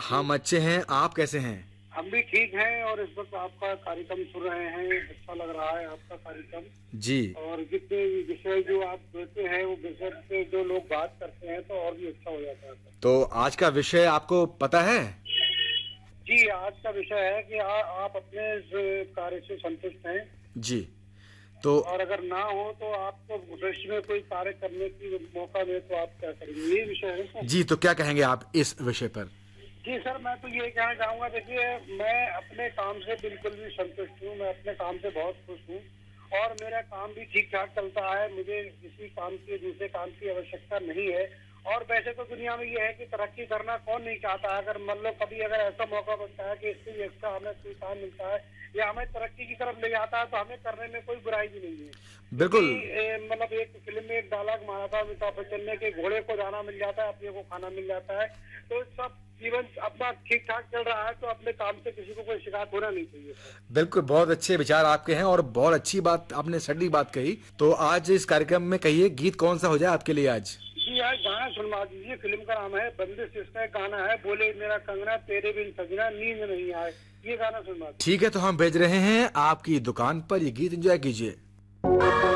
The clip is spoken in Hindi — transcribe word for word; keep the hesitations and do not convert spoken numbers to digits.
हम अच्छे हैं, आप कैसे हैं? हम भी ठीक हैं और इस वक्त आपका कार्यक्रम सुन रहे हैं। अच्छा लग रहा है आपका कार्यक्रम। जी। और जितने विषय जो आप देते हैं वो विषय पे जो लोग बात करते हैं तो और भी अच्छा हो जाता है। तो आज का विषय आपको पता है? जी, आज का विषय है कि आ, आप अपने इस कार्य से संतुष्ट हैं। जी। तो और अगर ना हो तो आपको भविष्य में कोई कार्य करने की मौका दे तो आप क्या करेंगे, ये विषय है सर। जी, तो क्या कहेंगे आप इस विषय पर? जी सर, मैं तो ये कहना चाहूंगा, देखिए मैं अपने काम से बिल्कुल भी संतुष्ट हूँ। मैं अपने काम से बहुत खुश हूँ और मेरा काम भी ठीक ठाक चलता है। मुझे किसी काम की दूसरे काम की आवश्यकता नहीं है। और वैसे तो दुनिया में ये है कि तरक्की करना कौन नहीं चाहता। अगर मान लो कभी अगर ऐसा मौका बनता है कि इससे भी अच्छा हमें कोई काम मिलता है या हमें तरक्की की तरफ ले जाता है तो हमें करने में कोई बुराई भी नहीं है। बिल्कुल। मतलब एक फिल्म में एक डायलॉग मारा था अमिताभ बच्चन ने कि घोड़े को दाना मिल जाता है, अपने को खाना मिल जाता है। तो सब जीवन अपना ठीक ठाक चल रहा है तो अपने काम से किसी को कोई शिकायत होना नहीं चाहिए। बिल्कुल, बहुत अच्छे विचार आपके हैं और बहुत अच्छी बात आपने सटीक बात कही। तो आज इस कार्यक्रम में कहिए गीत कौन सा हो जाए आपके लिए आज? जी, आज गाना सुनवा दीजिए। फिल्म का नाम है बंदिश। इसका गाना है बोले मेरा कंगना तेरे बिन सजना नींद नहीं आए। ये गाना सुनवा दीजिए। ठीक है, तो हम भेज रहे हैं आपकी दुकान पर, ये गीत एंजॉय कीजिए।